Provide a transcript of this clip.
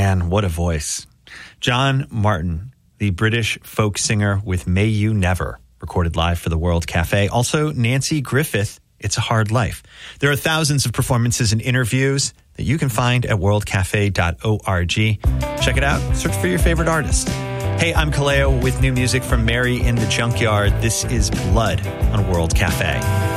Man, what a voice. John Martin, the British folk singer with May You Never, recorded live for the World Cafe. Also, Nancy Griffith, It's a Hard Life. There are thousands of performances and interviews that you can find at worldcafe.org. Check it out. Search for your favorite artist. Hey, I'm Kaleo with new music from Mary in the Junkyard. This is Blood on World Cafe.